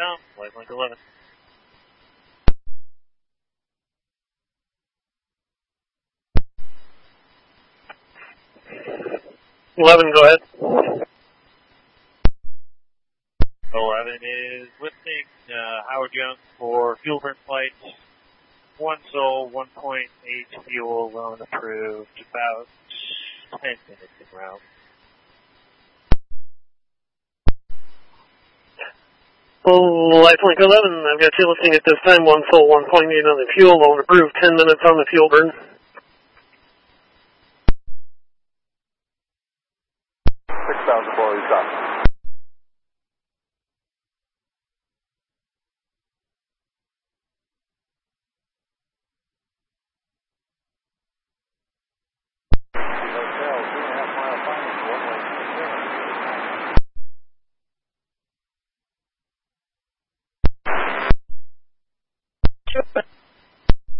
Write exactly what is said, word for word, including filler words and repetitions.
com, LifeLink eleven. eleven, go ahead. eleven is lifting uh, Howard Young for fuel burn flight. One Sol, one point eight fuel, loan approved, about ten minutes in route. Oh, LifeLink eleven, I've got you lifting at this time, one Sol, one point eight on the fuel, loan approved, ten minutes on the fuel burn. six thousand below your top. Sure.